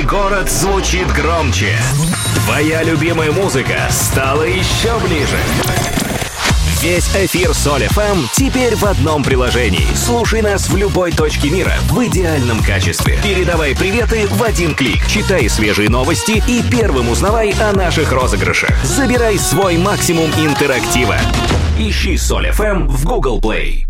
Твой город звучит громче. Твоя любимая музыка стала еще ближе. Весь эфир Соль FM теперь в одном приложении. Слушай нас в любой точке мира в идеальном качестве. Передавай приветы в один клик. Читай свежие новости и первым узнавай о наших розыгрышах. Забирай свой максимум интерактива. Ищи Соль FM в Google Play.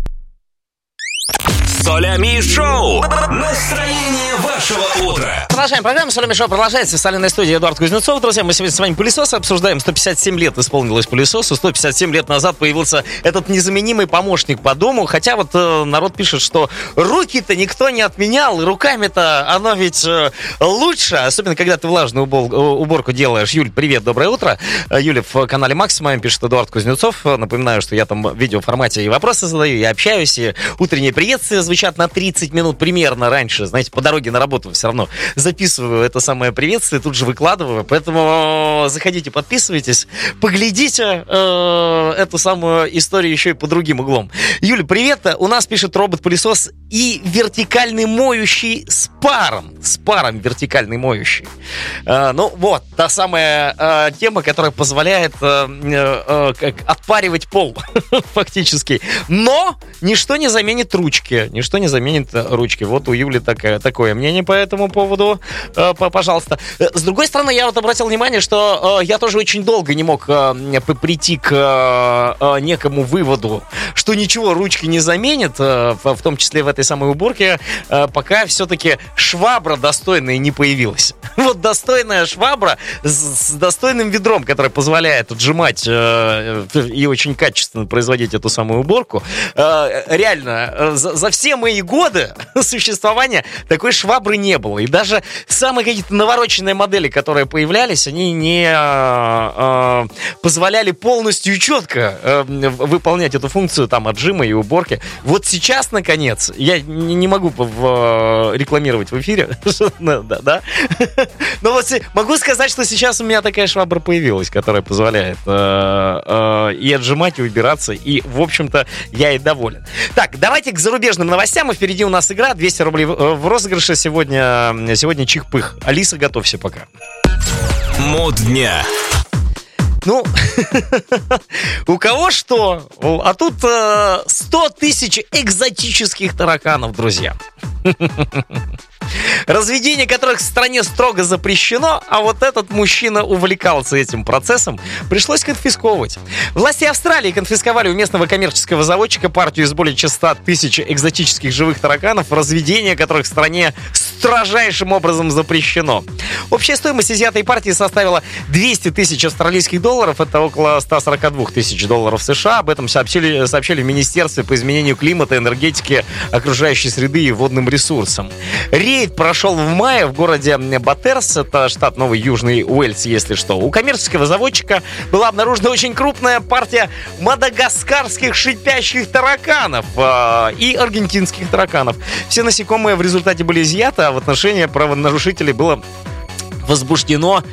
Солями Шоу. Настроение вашего утра. Продолжаем программу. Солями Шоу продолжается. В соляной студии Эдуард Кузнецов. Друзья, мы сегодня с вами пылесосы обсуждаем. 157 лет исполнилось пылесосу. 157 лет назад появился этот незаменимый помощник по дому. Хотя вот народ пишет, что руки-то никто не отменял. И руками-то оно ведь лучше. Особенно, когда ты влажную уборку делаешь. Юль, привет, доброе утро. Юля в канале Максимум пишет Эдуард Кузнецов. Напоминаю, что я там в видеоформате и вопросы задаю, и общаюсь, и утренние приветствия звучат на 30 минут примерно раньше. Знаете, по дороге на работу все равно записываю это самое приветствие, тут же выкладываю. Поэтому заходите, подписывайтесь, поглядите эту самую историю еще и по другим углом. Юля, привет. У нас пишет робот-пылесос и вертикальный моющий с паром. С паром вертикальный моющий. Ну вот, та самая тема, которая позволяет отпаривать пол фактически. Но ничто не заменит ручки. Ничто не заменит ручки. Вот у Юли такое мнение по этому поводу. Пожалуйста. С другой стороны, я вот обратил внимание, что я тоже очень долго не мог прийти к некому выводу, что ничего ручки не заменит, в том числе в этой самой уборке, пока все-таки швабра достойная не появилась. Вот достойная швабра с достойным ведром, которая позволяет отжимать и очень качественно производить эту самую уборку. Реально, за все мои годы существования такой швабры не было. И даже самые какие-то навороченные модели, которые появлялись, они не позволяли полностью четко выполнять эту функцию там отжима и уборки. Вот сейчас, наконец, я не могу рекламировать в эфире, да? Но вот могу сказать, что сейчас у меня такая швабра появилась, которая позволяет и отжимать, и убираться. И, в общем-то, я и доволен. Так, давайте к зарубежным новостям. И впереди у нас игра. 200 рублей в розыгрыше. Сегодня чих-пых. Алиса, готовься пока. Мод дня. Ну, у кого что? А тут 100 тысяч экзотических тараканов, друзья. Разведение которых в стране строго запрещено, а вот этот мужчина увлекался этим процессом, пришлось конфисковывать. Власти Австралии конфисковали у местного коммерческого заводчика партию из более 100 тысяч экзотических живых тараканов, разведение которых в стране строжайшим образом запрещено. Общая стоимость изъятой партии составила 200 тысяч австралийских долларов, это около 142 тысяч долларов США. Об этом сообщили в Министерстве по изменению климата, энергетики, окружающей среды и водным ресурсам. Рейд прошел в мае в городе Баттерс, это штат Новый Южный Уэльс, если что. У коммерческого заводчика была обнаружена очень крупная партия мадагаскарских шипящих тараканов и аргентинских тараканов. Все насекомые в результате были изъяты, а в отношении правонарушителей было возбуждено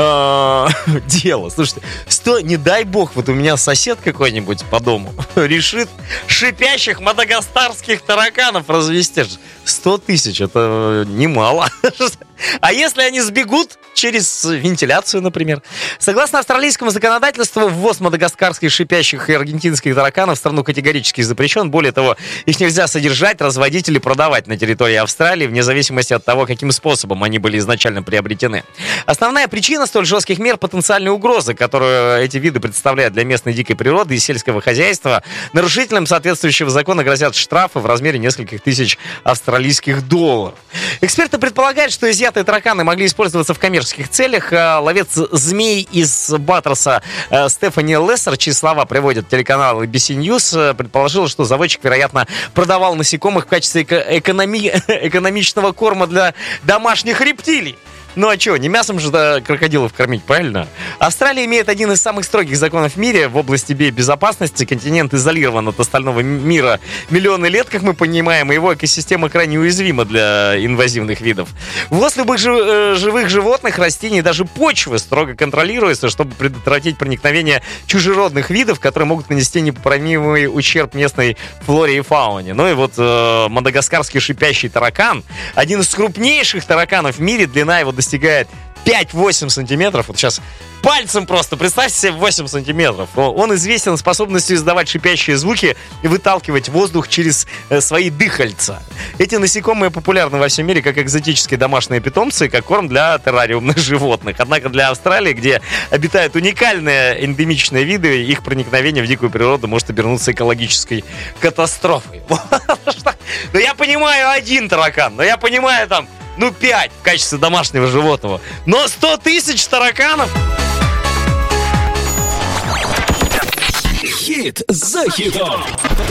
дело. Слушайте, не дай бог, вот у меня сосед какой-нибудь по дому решит шипящих мадагаскарских тараканов развести. 100 тысяч, это немало. А если они сбегут через вентиляцию, например? Согласно австралийскому законодательству, ввоз мадагаскарских шипящих и аргентинских тараканов в страну категорически запрещен. Более того, их нельзя содержать, разводить или продавать на территории Австралии, вне зависимости от того, каким способом они были изначально приобретены. Основная причина столь жестких мер — потенциальные угрозы, которую эти виды представляют для местной дикой природы и сельского хозяйства. Нарушителям соответствующего закона грозят штрафы в размере нескольких тысяч австралийских долларов. Эксперты предполагают, что изъятые тараканы могли использоваться в коммерческих целях. Ловец змей из Баттерса Стефани Лессер, чьи слова приводят телеканал ABC News, предположил, что заводчик, вероятно, продавал насекомых в качестве экономичного корма для домашних рептилий. Ну а что, не мясом же крокодилов кормить, правильно? Австралия имеет один из самых строгих законов в мире в области биобезопасности. Континент изолирован от остального мира миллионы лет, как мы понимаем, и его экосистема крайне уязвима для инвазивных видов. Ввоз любых живых животных, растений, даже почвы строго контролируется, чтобы предотвратить проникновение чужеродных видов, которые могут нанести непоправимый ущерб местной флоре и фауне. Ну и вот мадагаскарский шипящий таракан, один из крупнейших тараканов в мире, длина его достигает 5-8 сантиметров. Вот сейчас пальцем просто, представьте себе, 8 сантиметров. Он известен способностью издавать шипящие звуки и выталкивать воздух через свои дыхальца. Эти насекомые популярны во всем мире как экзотические домашние питомцы, как корм для террариумных животных. Однако для Австралии, где обитают уникальные эндемичные виды, их проникновение в дикую природу может обернуться экологической катастрофой. Но я понимаю один таракан, но я понимаю там 5 в качестве домашнего животного. Но 100 тысяч тараканов? Хит за хитом.